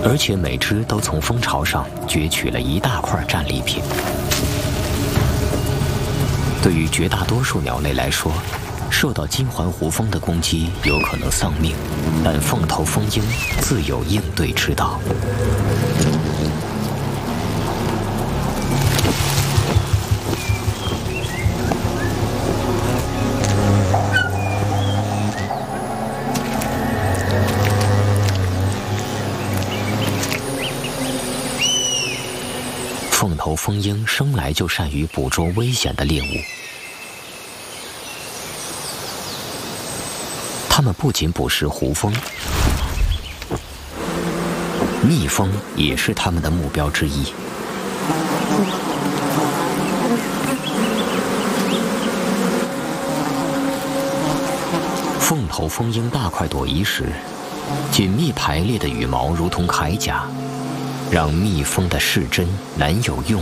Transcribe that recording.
而且每只都从蜂巢上攫取了一大块战利品。对于绝大多数鸟类来说，受到金环胡蜂的攻击有可能丧命，但凤头蜂鹰自有应对之道。凤头蜂鹰生来就善于捕捉危险的猎物。它们不仅捕食胡蜂，蜜蜂也是它们的目标之一。凤头蜂鹰大快朵颐时，紧密排列的羽毛如同铠甲，让蜜蜂的视针难有用